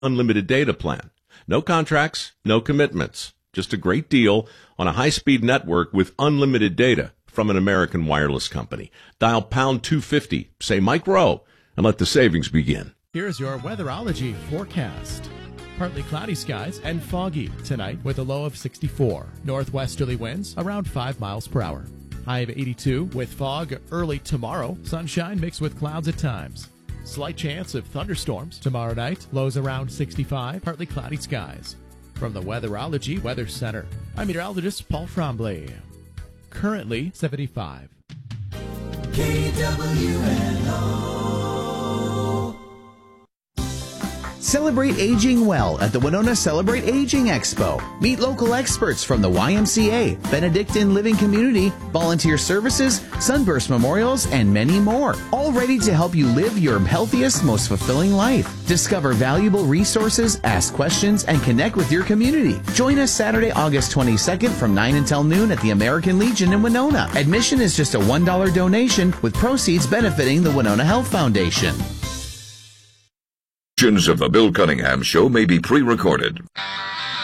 unlimited data plan. No contracts, no commitments. Just a great deal on a high-speed network with unlimited data from an American wireless company. Dial pound 250, say Mike Rowe, and let the savings begin. Here's your weatherology forecast. Partly cloudy skies and foggy tonight with a low of 64. Northwesterly winds around 5 miles per hour. High of 82 with fog early tomorrow. Sunshine mixed with clouds at times. Slight chance of thunderstorms tomorrow night. Lows around 65. Partly cloudy skies. From the Weatherology Weather Center, I'm meteorologist Paul Tremblay. Currently 75. KWNO. Celebrate aging well at the Winona Celebrate Aging Expo. Meet local experts from the YMCA, Benedictine Living Community, Volunteer Services, Sunburst Memorials, and many more. All ready to help you live your healthiest, most fulfilling life. Discover valuable resources, ask questions, and connect with your community. Join us Saturday, August 22nd from 9 until noon at the American Legion in Winona. Admission is just a $1 donation with proceeds benefiting the Winona Health Foundation. Of the Bill Cunningham Show may be pre-recorded.